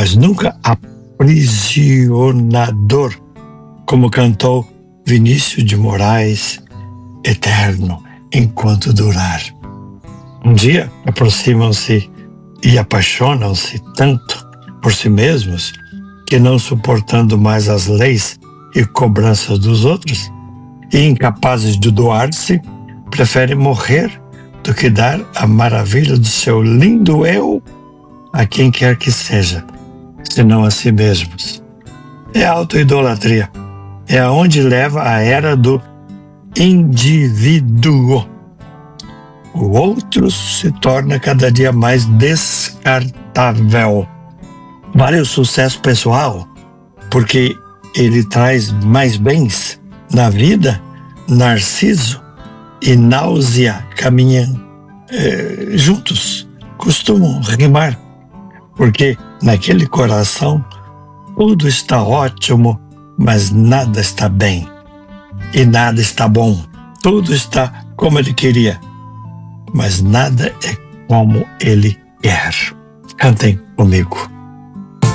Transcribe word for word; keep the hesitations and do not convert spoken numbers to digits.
mas nunca aprisionador, como cantou Vinícius de Moraes, eterno enquanto durar. Um dia aproximam-se e apaixonam-se tanto por si mesmos que, não suportando mais as leis e cobranças dos outros, e incapazes de doar-se, preferem morrer do que dar a maravilha do seu lindo eu a quem quer que seja, senão a si mesmos. É autoidolatria. É aonde leva a era do indivíduo. O outro se torna cada dia mais descartável. Vale o sucesso pessoal porque ele traz mais bens na vida? Narciso e náusea caminham eh, juntos, costumam rimar, porque naquele coração tudo está ótimo, mas nada está bem e nada está bom. Tudo está como ele queria, mas nada é como ele quer. Cantem comigo.